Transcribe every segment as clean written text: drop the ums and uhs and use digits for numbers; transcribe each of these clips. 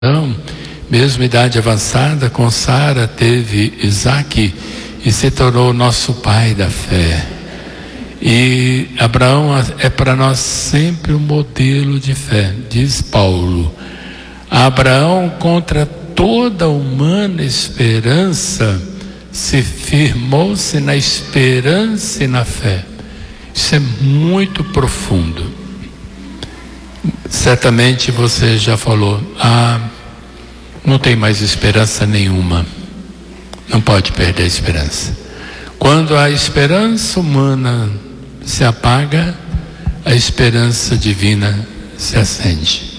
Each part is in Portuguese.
Abraão, mesmo idade avançada, com Sara teve Isaque e se tornou nosso pai da fé. E Abraão é para nós sempre um modelo de fé, diz Paulo. Abraão, contra toda humana esperança, se firmou-se na esperança e na fé. Isso é muito profundo. Certamente você já falou: não tem mais esperança nenhuma. Não pode perder a esperança. Quando a esperança humana se apaga, a esperança divina se acende.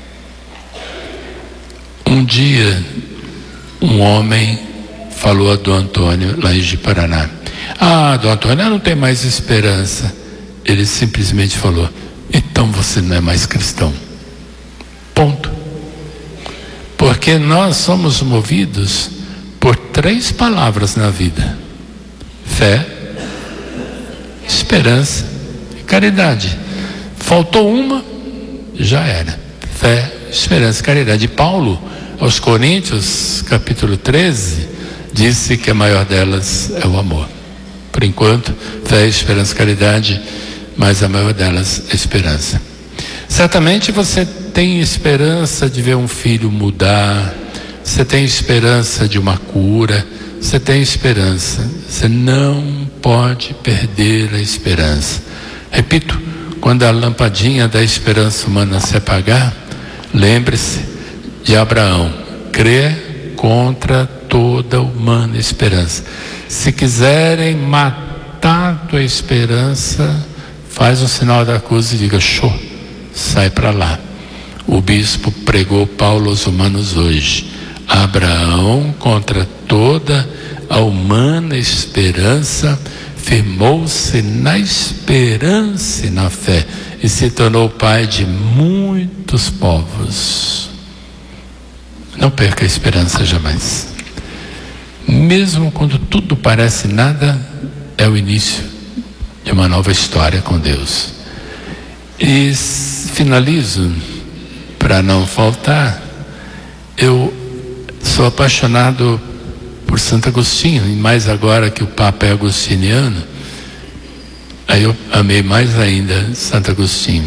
Um dia, um homem falou a Dom Antônio, lá em Ji-Paraná: Dom Antônio, não tem mais esperança. Ele simplesmente falou: então você não é mais cristão. Ponto. Porque nós somos movidos por 3 palavras na vida: fé, esperança e caridade. Faltou uma, já era. Fé, esperança e caridade. E Paulo, aos Coríntios, capítulo 13, disse que a maior delas é o amor. Por enquanto, fé, esperança e caridade, mas a maior delas é a esperança. Certamente você tem esperança de ver um filho mudar, você tem esperança de uma cura, você tem esperança. Você não pode perder a esperança. Repito, quando a lampadinha da esperança humana se apagar, lembre-se de Abraão: crê contra toda humana esperança. Se quiserem matar tua esperança, faz um sinal da cruz e diga: show, sai para lá. O bispo pregou Paulo aos Romanos hoje: Abraão, contra toda a humana esperança, firmou-se na esperança e na fé, e se tornou pai de muitos povos. Não perca a esperança jamais. Mesmo quando tudo parece nada, é o início de uma nova história com Deus. E finalizo, para não faltar, eu sou apaixonado por Santo Agostinho, e mais agora que o Papa é agostiniano, aí eu amei mais ainda Santo Agostinho.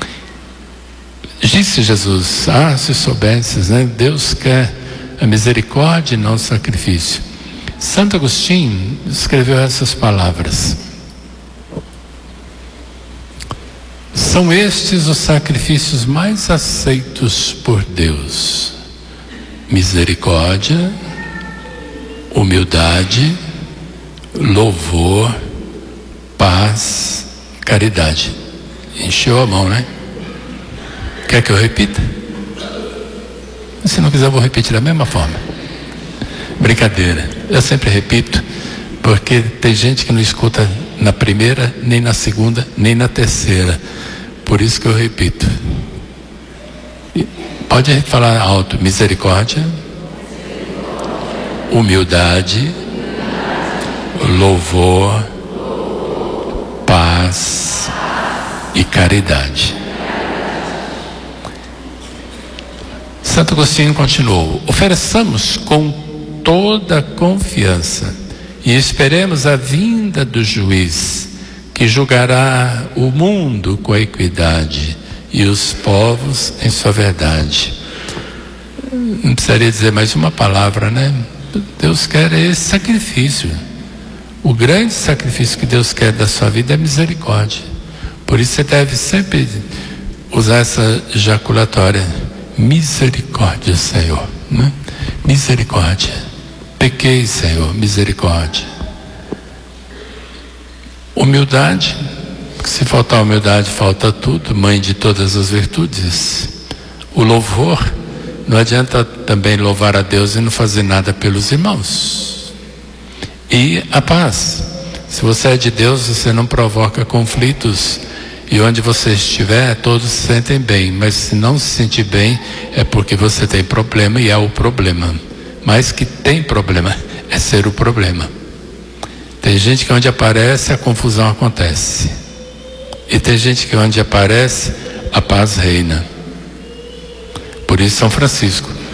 Disse Jesus: se soubesses, né? Deus quer a misericórdia e não o sacrifício. Santo Agostinho escreveu essas palavras: são estes os sacrifícios mais aceitos por Deus: misericórdia, humildade, louvor, paz, caridade. Encheu a mão, né? Quer que eu repita? Se não quiser, eu vou repetir da mesma forma. Brincadeira, eu sempre repito, porque tem gente que não escuta na primeira, nem na segunda, nem na terceira. Por isso que eu repito. Pode falar alto: misericórdia, humildade, louvor, paz e caridade. Santo Agostinho continuou: ofereçamos com toda a confiança e esperemos a vinda do juiz, que julgará o mundo com a equidade e os povos em sua verdade. Não precisaria dizer mais uma palavra, né? Deus quer esse sacrifício. O grande sacrifício que Deus quer da sua vida é misericórdia. Por isso você deve sempre usar essa ejaculatória: misericórdia, Senhor, né? Misericórdia. Pequei, Senhor, misericórdia. Humildade, se faltar humildade, falta tudo, mãe de todas as virtudes. O louvor, não adianta também louvar a Deus e não fazer nada pelos irmãos. E a paz, se você é de Deus, você não provoca conflitos, e onde você estiver, todos se sentem bem. Mas se não se sentir bem, é porque você tem problema, e é o problema. Mas que tem problema, é ser o problema. Tem gente que onde aparece, a confusão acontece. E tem gente que onde aparece, a paz reina. Por isso São Francisco